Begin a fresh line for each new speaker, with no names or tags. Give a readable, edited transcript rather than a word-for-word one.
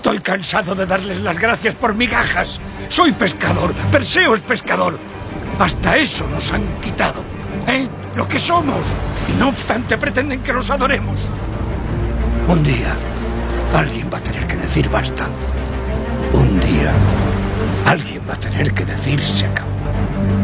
Estoy cansado de darles las gracias por migajas. Soy pescador, Perseo es pescador. Hasta eso nos han quitado, ¿eh? Lo que somos. Y no obstante pretenden que los adoremos. Un día, alguien va a tener que decir basta. Un día, alguien va a tener que decir se acabó.